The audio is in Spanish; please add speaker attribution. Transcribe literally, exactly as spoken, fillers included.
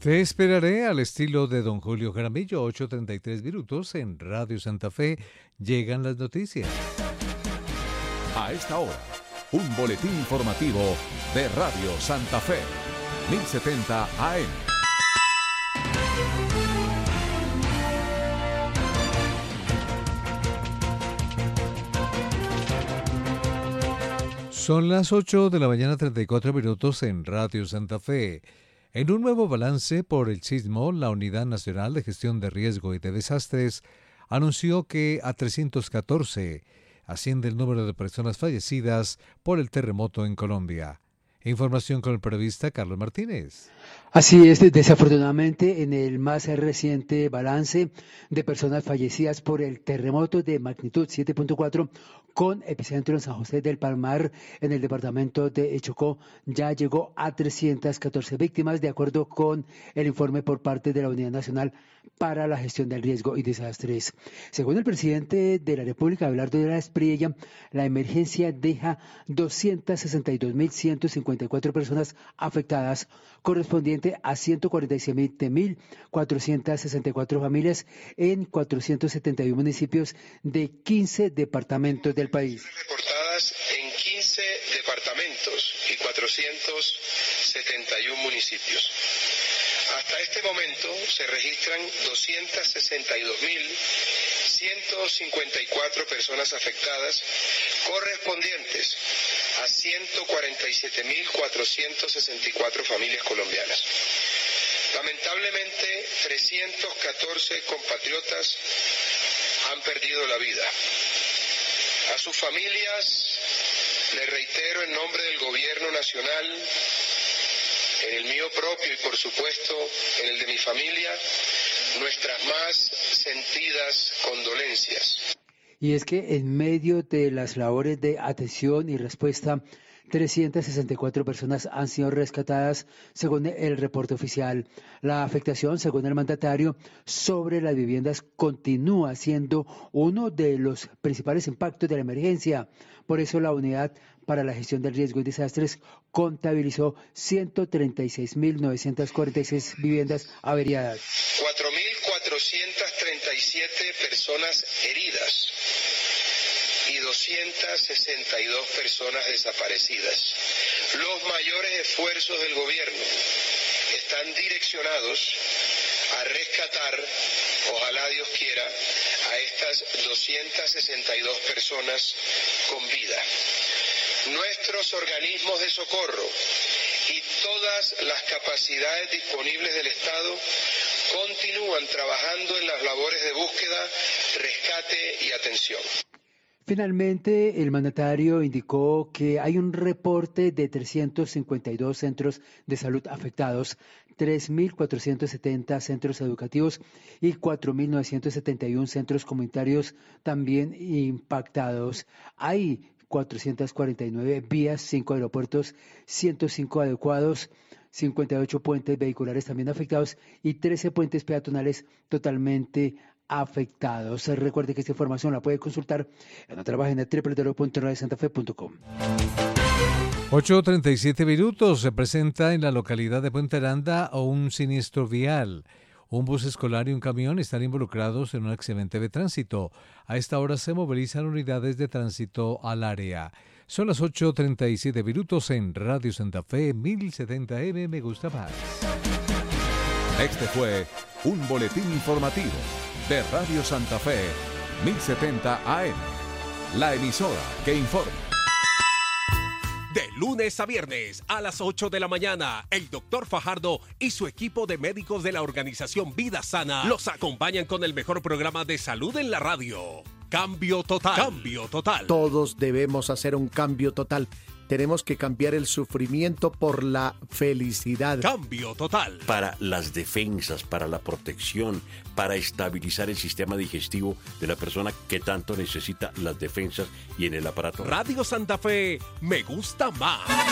Speaker 1: Te esperaré al estilo de don Julio Jaramillo, ocho treinta y tres minutos en Radio Santa Fe. Llegan las noticias.
Speaker 2: A esta hora, un boletín informativo de Radio Santa Fe, mil setenta A M.
Speaker 1: Son las ocho de la mañana, treinta y cuatro minutos en Radio Santa Fe. En un nuevo balance por el sismo, la Unidad Nacional de Gestión de Riesgo y de Desastres anunció que a trescientos catorce asciende el número de personas fallecidas por el terremoto en Colombia. Información con el periodista Carlos Martínez.
Speaker 3: Así es, desafortunadamente, en el más reciente balance de personas fallecidas por el terremoto de magnitud siete punto cuatro con epicentro en San José del Palmar, en el departamento de Chocó, ya llegó a trescientas catorce víctimas, de acuerdo con el informe por parte de la Unidad Nacional para la Gestión del Riesgo y Desastres. Según el presidente de la República, Abelardo Lleras Priella, la emergencia deja doscientas sesenta y dos mil ciento cincuenta y cuatro personas afectadas, correspondiente a ciento cuarenta y siete mil cuatrocientas sesenta y cuatro familias en cuatrocientos setenta y uno municipios de quince departamentos del país.
Speaker 4: Reportadas en quince departamentos y cuatrocientos setenta y uno municipios. Hasta este momento se registran doscientas sesenta y dos mil ciento cincuenta y cuatro personas afectadas, correspondientes a ciento cuarenta y siete mil cuatrocientas sesenta y cuatro familias colombianas. Lamentablemente, trescientos catorce compatriotas han perdido la vida. A sus familias, les reitero en nombre del Gobierno Nacional, en el mío propio y por supuesto en el de mi familia, nuestras más sentidas condolencias.
Speaker 3: Y es que en medio de las labores de atención y respuesta, trescientas sesenta y cuatro personas han sido rescatadas, según el reporte oficial. La afectación, según el mandatario, sobre las viviendas continúa siendo uno de los principales impactos de la emergencia. Por eso la Unidad para la Gestión del Riesgo y Desastres contabilizó ciento treinta y seis mil novecientas cuarenta y seis viviendas averiadas.
Speaker 4: cuatro mil cuatrocientas treinta y siete personas heridas y doscientas sesenta y dos personas desaparecidas. Los mayores esfuerzos del gobierno están direccionados a rescatar, ojalá Dios quiera, a estas doscientas sesenta y dos personas con vida. Nuestros organismos de socorro y todas las capacidades disponibles del Estado continúan trabajando en las labores de búsqueda, rescate y atención.
Speaker 3: Finalmente, el mandatario indicó que hay un reporte de trescientos cincuenta y dos centros de salud afectados, tres mil cuatrocientos setenta centros educativos y cuatro mil novecientos setenta y uno centros comunitarios también impactados. Hay cuatrocientas cuarenta y nueve vías, cinco aeropuertos, ciento cinco adecuados, cincuenta y ocho puentes vehiculares también afectados y trece puentes peatonales totalmente afectados. Recuerde que esta información la puede consultar en nuestra página doble u doble u doble u punto radio santa fe punto com.
Speaker 1: ocho treinta y siete minutos. Se presenta en la localidad de Puente Aranda un siniestro vial. Un bus escolar y un camión están involucrados en un accidente de tránsito. A esta hora se movilizan unidades de tránsito al área. Son las ocho treinta y siete minutos en Radio Santa Fe, mil setenta A M. Me gusta más.
Speaker 2: Este fue un boletín informativo de Radio Santa Fe, mil setenta A M. La emisora que informa.
Speaker 5: De lunes a viernes a las ocho de la mañana, el doctor Fajardo y su equipo de médicos de la organización Vida Sana los acompañan con el mejor programa de salud en la radio. Cambio total. Cambio total.
Speaker 6: Todos debemos hacer un cambio total. Tenemos que cambiar el sufrimiento por la felicidad.
Speaker 5: Cambio total.
Speaker 7: Para las defensas, para la protección, para estabilizar el sistema digestivo de la persona que tanto necesita las defensas y en el aparato.
Speaker 5: Radio Santa Fe, me gusta más.